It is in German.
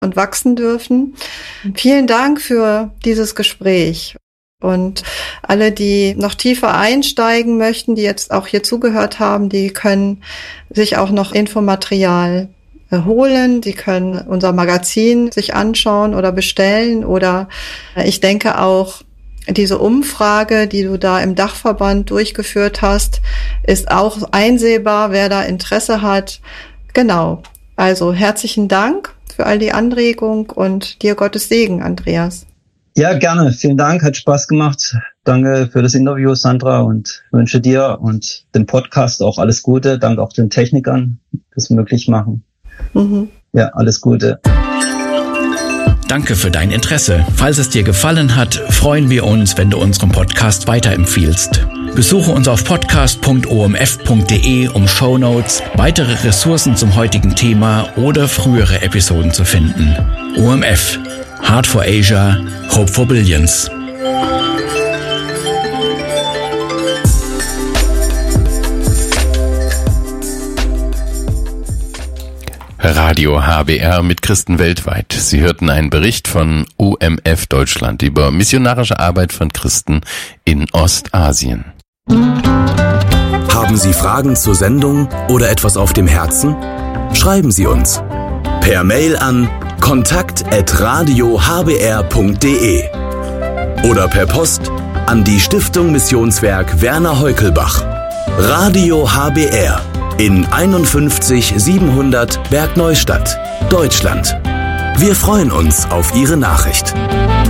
und wachsen dürfen. Vielen Dank für dieses Gespräch. Und alle, die noch tiefer einsteigen möchten, die jetzt auch hier zugehört haben, die können sich auch noch Infomaterial holen. Die können unser Magazin sich anschauen oder bestellen. Oder ich denke auch, diese Umfrage, die du da im Dachverband durchgeführt hast, ist auch einsehbar, wer da Interesse hat. Genau. Also herzlichen Dank für all die Anregung und dir Gottes Segen, Andreas. Ja, gerne. Vielen Dank. Hat Spaß gemacht. Danke für das Interview, Sandra, und wünsche dir und dem Podcast auch alles Gute. Danke auch den Technikern, die das möglich machen. Ja, alles Gute. Danke für dein Interesse. Falls es dir gefallen hat, freuen wir uns, wenn du unseren Podcast weiterempfiehlst. Besuche uns auf podcast.omf.de, um Shownotes, weitere Ressourcen zum heutigen Thema oder frühere Episoden zu finden. OMF. Heart for Asia. Hope for Billions. Radio HBR mit Christen weltweit. Sie hörten einen Bericht von OMF Deutschland über missionarische Arbeit von Christen in Ostasien. Haben Sie Fragen zur Sendung oder etwas auf dem Herzen? Schreiben Sie uns per Mail an kontakt@radiohbr.de oder per Post an die Stiftung Missionswerk Werner Heukelbach. Radio HBR in 51 700 Bergneustadt, Deutschland. Wir freuen uns auf Ihre Nachricht.